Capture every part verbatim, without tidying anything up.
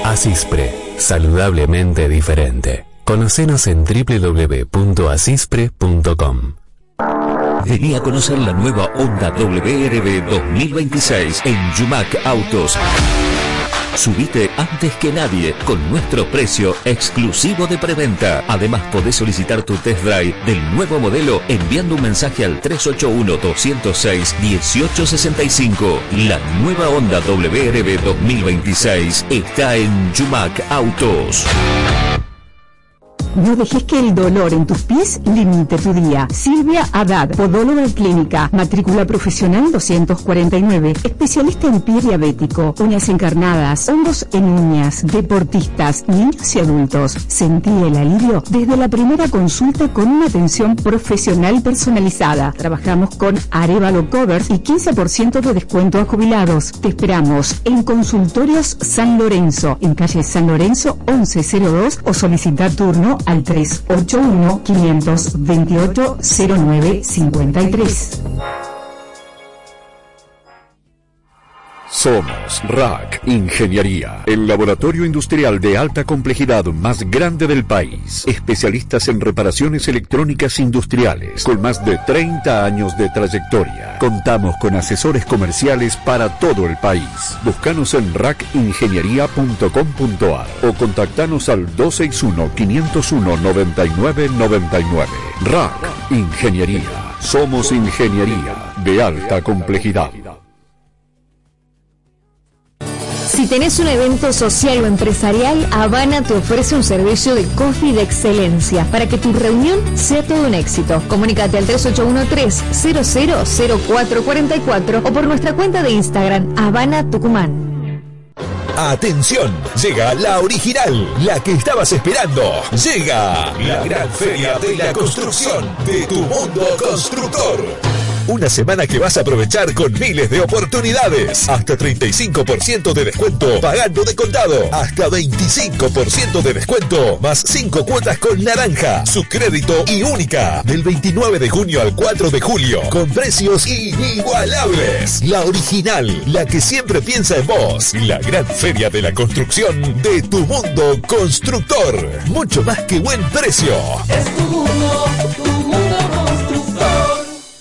Asispre, saludablemente diferente. Conocenos en doble u doble u doble u punto asispre punto com. Vení a conocer la nueva Honda W R V dos mil veintiséis en Yumac Autos. Subite antes que nadie con nuestro precio exclusivo de preventa. Además podés solicitar tu test drive del nuevo modelo enviando un mensaje al tres ocho uno, dos cero seis, uno ocho seis cinco. La nueva Honda W R V dos mil veintiséis está en Yumac Autos. No dejes que el dolor en tus pies limite tu día. Silvia Haddad, podóloga clínica, matrícula profesional doscientos cuarenta y nueve, especialista en pie diabético, uñas encarnadas, hongos en uñas, deportistas, niños y adultos. Sentí el alivio desde la primera consulta con una atención profesional personalizada. Trabajamos con Arevalo Covers y quince por ciento de descuento a jubilados. Te esperamos en Consultorios San Lorenzo, en calle San Lorenzo once cero dos, o solicita turno al tres ocho uno, cinco dos ocho, cero nueve cinco tres. Somos R A C Ingeniería, el laboratorio industrial de alta complejidad más grande del país. Especialistas en reparaciones electrónicas industriales, con más de treinta años de trayectoria. Contamos con asesores comerciales para todo el país. Búscanos en rac ingeniería punto com punto a r o contactanos al dos seis uno, cinco cero uno, nueve nueve nueve nueve. R A C Ingeniería. Somos ingeniería de alta complejidad. Si tenés un evento social o empresarial, Habana te ofrece un servicio de coffee de excelencia para que tu reunión sea todo un éxito. Comunícate al tres ocho uno tres, cero cero cero cuatro cuatro cuatro o por nuestra cuenta de Instagram, Habana Tucumán. Atención, llega la original, la que estabas esperando. Llega la gran feria de la construcción de Tu Mundo Constructor. Una semana que vas a aprovechar con miles de oportunidades. Hasta treinta y cinco por ciento de descuento pagando de contado. Hasta veinticinco por ciento de descuento más cinco cuotas con naranja, su crédito y única. Del veintinueve de junio al cuatro de julio. Con precios inigualables. La original, la que siempre piensa en vos. La gran feria de la construcción de Tu Mundo Constructor. Mucho más que buen precio. Es tu mundo, tu mundo constructor.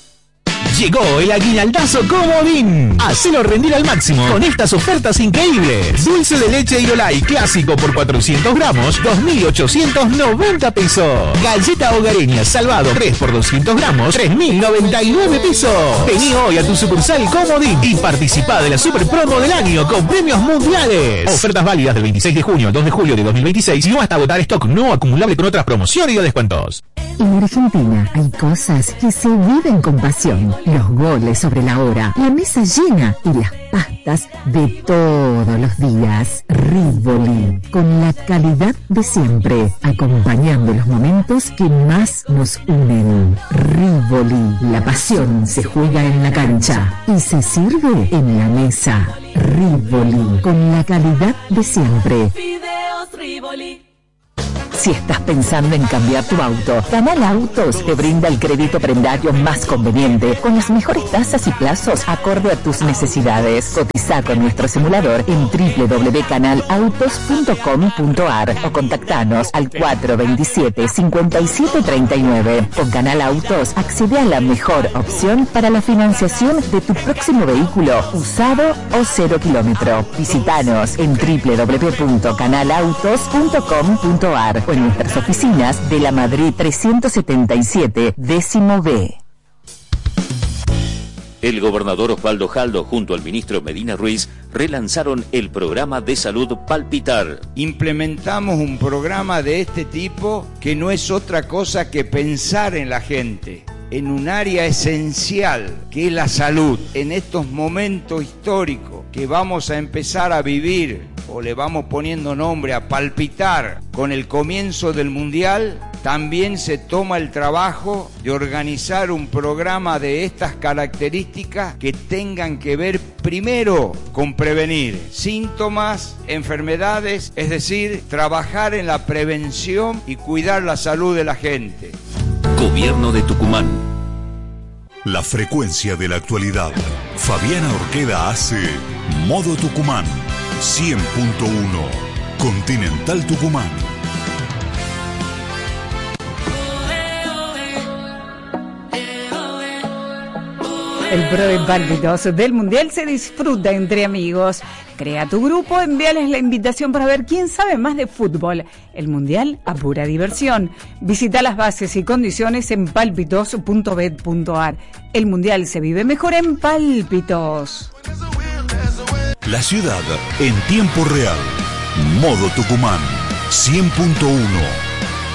Llegó el aguinaldazo Comodín. Hacelo rendir al máximo con estas ofertas increíbles. Dulce de leche Irolai clásico por cuatrocientos gramos, dos mil ochocientos noventa pesos. Galleta hogareña Salvado tres por doscientos gramos, tres mil noventa y nueve pesos. Vení hoy a tu sucursal Comodín y participá de la super promo del año con premios mundiales. Ofertas válidas del veintiséis de junio al dos de julio de dos mil veintiséis y no hasta agotar stock no acumulable con otras promociones y descuentos. En Argentina hay cosas que se viven con pasión. Los goles sobre la hora, la mesa llena y las pastas de todos los días. Rivoli, con la calidad de siempre, acompañando los momentos que más nos unen. Rivoli, la pasión se juega en la cancha y se sirve en la mesa. Rivoli, con la calidad de siempre. Fideos Rivoli. Si estás pensando en cambiar tu auto, Canal Autos te brinda el crédito prendario más conveniente, con las mejores tasas y plazos acorde a tus necesidades. Cotiza con nuestro simulador en doble u doble u doble u punto canal autos punto com punto a r o contactanos al cuatro dos siete, cinco siete tres nueve. Con Canal Autos accede a la mejor opción para la financiación de tu próximo vehículo, usado o cero kilómetro. Visítanos en doble u doble u doble u punto canal autos punto com punto a r o en nuestras oficinas de la Madrid trescientos setenta y siete, décimo B. El gobernador Osvaldo Jaldo junto al ministro Medina Ruiz relanzaron el programa de salud Palpitar. Implementamos un programa de este tipo que no es otra cosa que pensar en la gente, en un área esencial que es la salud. En estos momentos históricos que vamos a empezar a vivir, o le vamos poniendo nombre a palpitar, con el comienzo del Mundial, también se toma el trabajo de organizar un programa de estas características que tengan que ver primero con prevenir síntomas, enfermedades, es decir, trabajar en la prevención y cuidar la salud de la gente. Gobierno de Tucumán. La frecuencia de la actualidad. Fabiana Orqueda hace Modo Tucumán cien punto uno. Continental Tucumán. El Pro de Pálpitos del Mundial se disfruta entre amigos. Crea tu grupo, envíales la invitación para ver quién sabe más de fútbol. El Mundial a pura diversión. Visita las bases y condiciones en pálpitos punto bet punto ar. El Mundial se vive mejor en Pálpitos. La ciudad en tiempo real. Modo Tucumán cien punto uno.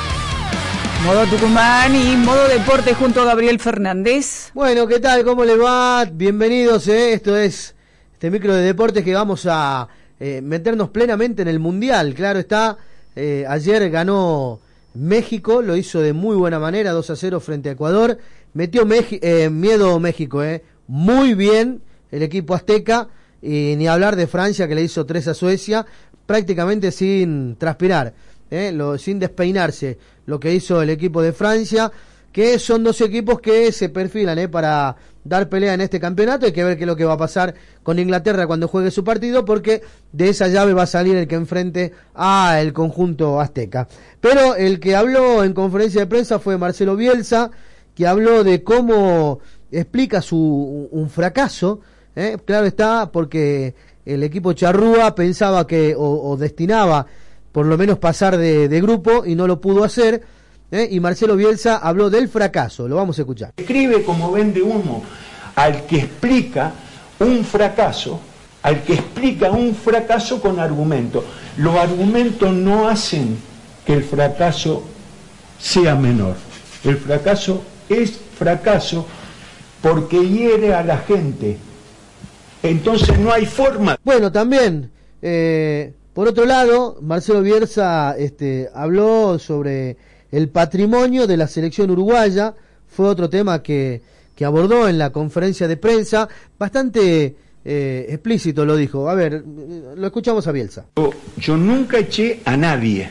Modo Tucumán y Modo Deporte junto a Gabriel Fernández. Bueno, ¿qué tal? ¿Cómo le va? Bienvenidos, ¿eh? Esto es este micro de deportes que vamos a eh, meternos plenamente en el Mundial. Claro está, eh, ayer ganó México, lo hizo de muy buena manera, dos a cero frente a Ecuador. Metió Meji- eh, miedo México, ¿eh? Muy bien el equipo azteca, y ni hablar de Francia que le hizo tres a Suecia, prácticamente sin transpirar. Eh, lo, sin despeinarse, lo que hizo el equipo de Francia, que son dos equipos que se perfilan eh, para dar pelea en este campeonato. Hay que ver qué es lo que va a pasar con Inglaterra cuando juegue su partido, porque de esa llave va a salir el que enfrente a el conjunto azteca. Pero el que habló en conferencia de prensa fue Marcelo Bielsa, que habló de cómo explica su un fracaso, eh, claro está, porque el equipo charrúa pensaba que, o, o destinaba por lo menos pasar de, de grupo, y no lo pudo hacer, ¿eh? Y Marcelo Bielsa habló del fracaso, lo vamos a escuchar. Escribe como vende humo al que explica un fracaso, al que explica un fracaso con argumentos. Los argumentos no hacen que el fracaso sea menor. El fracaso es fracaso porque hiere a la gente. Entonces no hay forma. Bueno, también... Eh... Por otro lado, Marcelo Bielsa este, habló sobre el patrimonio de la selección uruguaya. Fue otro tema que, que abordó en la conferencia de prensa, bastante eh, explícito lo dijo. A ver, lo escuchamos a Bielsa. Yo, yo nunca eché a nadie,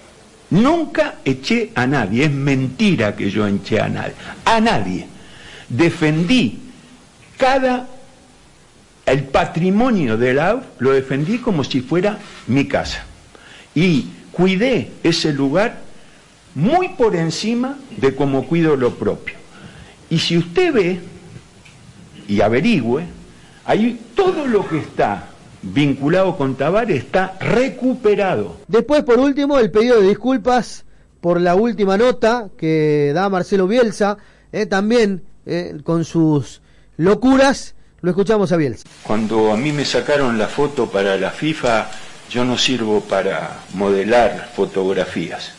nunca eché a nadie, es mentira que yo eché a nadie, a nadie. Defendí cada... El patrimonio de la A U F lo defendí como si fuera mi casa. Y cuidé ese lugar muy por encima de cómo cuido lo propio. Y si usted ve y averigüe, ahí todo lo que está vinculado con Tabárez está recuperado. Después, por último, el pedido de disculpas por la última nota que da Marcelo Bielsa, eh, también eh, con sus locuras. Lo escuchamos a Bielsa. Cuando a mí me sacaron la foto para la FIFA, yo no sirvo para modelar fotografías.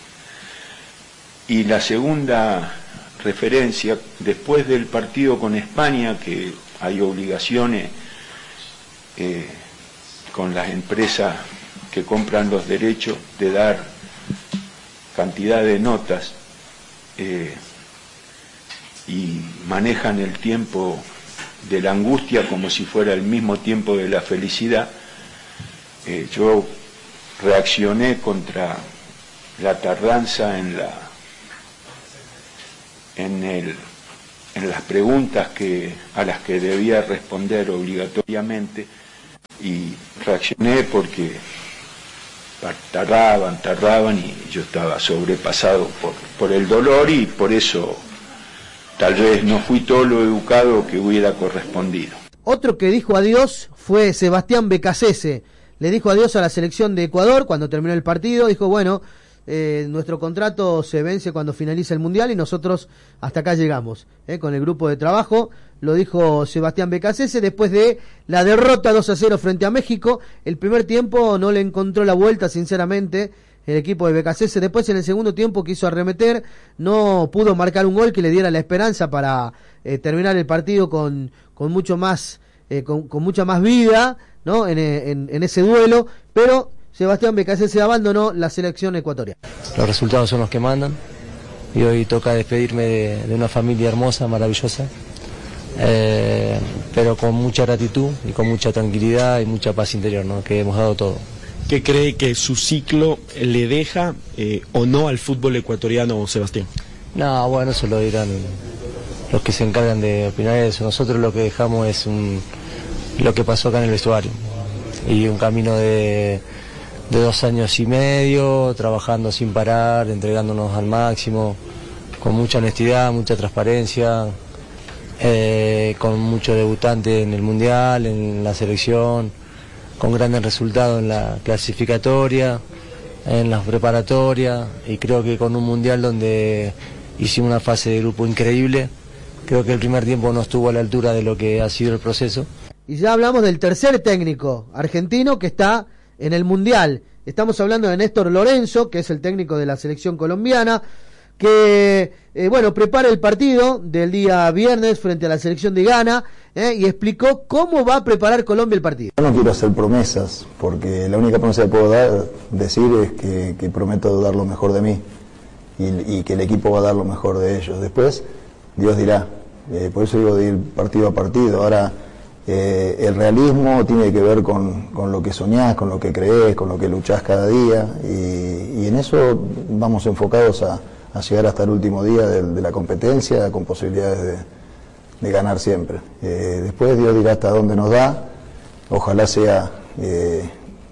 Y la segunda referencia, después del partido con España, que hay obligaciones eh, con las empresas que compran los derechos de dar cantidad de notas eh, y manejan el tiempo de la angustia como si fuera el mismo tiempo de la felicidad, eh, yo reaccioné contra la tardanza en la en el en las preguntas que a las que debía responder obligatoriamente, y reaccioné porque tardaban, tardaban y yo estaba sobrepasado por, por el dolor, y por eso tal vez no fui todo lo educado que hubiera correspondido. Otro que dijo adiós fue Sebastián Becasese. Le dijo adiós a la selección de Ecuador cuando terminó el partido. Dijo, bueno, eh, nuestro contrato se vence cuando finalice el Mundial y nosotros hasta acá llegamos, eh, con el grupo de trabajo. Lo dijo Sebastián Becasese después de la derrota dos a cero frente a México. El primer tiempo no le encontró la vuelta, sinceramente, el equipo de Becasese. Después, en el segundo tiempo, quiso arremeter, no pudo marcar un gol que le diera la esperanza para eh, terminar el partido con, con mucho más eh, con, con mucha más vida, ¿no? En, en, en ese duelo, pero Sebastián Becasese abandonó la selección ecuatoriana. Los resultados son los que mandan, y hoy toca despedirme de, de una familia hermosa, maravillosa, eh, pero con mucha gratitud y con mucha tranquilidad y mucha paz interior, ¿no? Que hemos dado todo. ¿Qué cree que su ciclo le deja eh, o no al fútbol ecuatoriano, Sebastián? No, bueno, eso lo dirán los que se encargan de opinar eso. Nosotros lo que dejamos es un, lo que pasó acá en el vestuario, y un camino de, de dos años y medio, trabajando sin parar, entregándonos al máximo, con mucha honestidad, mucha transparencia, eh, con mucho debutante en el Mundial, en la selección, con grandes resultados en la clasificatoria, en las preparatorias, y creo que con un Mundial donde hicimos una fase de grupo increíble. Creo que el primer tiempo no estuvo a la altura de lo que ha sido el proceso. Y ya hablamos del tercer técnico argentino que está en el Mundial. Estamos hablando de Néstor Lorenzo, que es el técnico de la selección colombiana, que eh, bueno, prepara el partido del día viernes frente a la selección de Ghana, eh, y explicó cómo va a preparar Colombia el partido. Yo no quiero hacer promesas, porque la única promesa que puedo dar, decir es que, que prometo dar lo mejor de mí y, y que el equipo va a dar lo mejor de ellos. Después Dios dirá, eh, por eso digo de ir partido a partido. Ahora eh, el realismo tiene que ver con, con lo que soñás, con lo que creés, con lo que luchás cada día, y, y en eso vamos enfocados a a llegar hasta el último día de, de la competencia, con posibilidades de, de ganar siempre. Eh, después Dios dirá hasta dónde nos da, ojalá sea eh,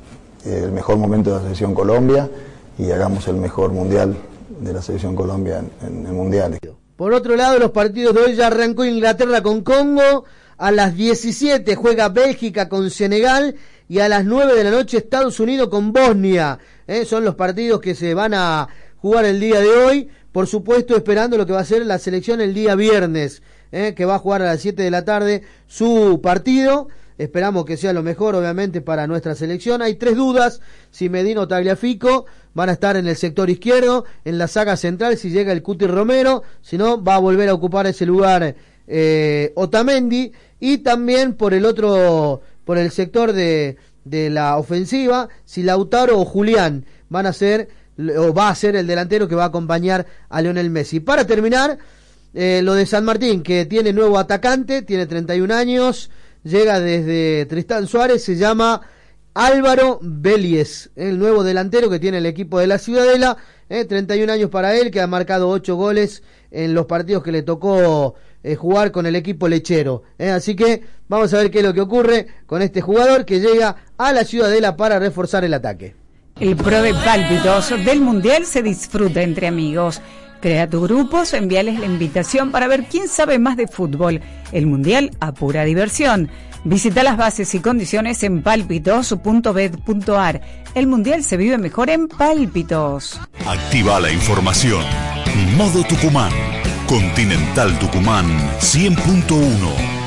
el mejor momento de la selección Colombia y hagamos el mejor mundial de la selección Colombia en, en, en mundiales. Por otro lado, los partidos de hoy ya arrancó Inglaterra con Congo, a las diecisiete juega Bélgica con Senegal y a las nueve de la noche Estados Unidos con Bosnia. Eh, son los partidos que se van a jugar el día de hoy, por supuesto esperando lo que va a ser la selección el día viernes, eh, que va a jugar a las siete de la tarde su partido. Esperamos que sea lo mejor, obviamente, para nuestra selección. Hay tres dudas, si Medina o Tagliafico van a estar en el sector izquierdo, en la saga central, si llega el Cuti Romero, si no, va a volver a ocupar ese lugar eh, Otamendi, y también por el otro, por el sector de, de la ofensiva, si Lautaro o Julián van a ser o va a ser el delantero que va a acompañar a Lionel Messi. Para terminar, eh, lo de San Martín, que tiene nuevo atacante, tiene treinta y un años, llega desde Tristán Suárez, se llama Álvaro Vélez, el nuevo delantero que tiene el equipo de la Ciudadela, eh, treinta y un años para él, que ha marcado ocho goles en los partidos que le tocó eh, jugar con el equipo lechero. Eh, así que vamos a ver qué es lo que ocurre con este jugador que llega a la Ciudadela para reforzar el ataque. El Pro de Pálpitos del Mundial se disfruta entre amigos. Crea tu grupo, envíales la invitación para ver quién sabe más de fútbol. El Mundial a pura diversión. Visita las bases y condiciones en pálpitos punto bet punto ar. El Mundial se vive mejor en Pálpitos. Activa la información. Modo Tucumán. Continental Tucumán cien punto uno.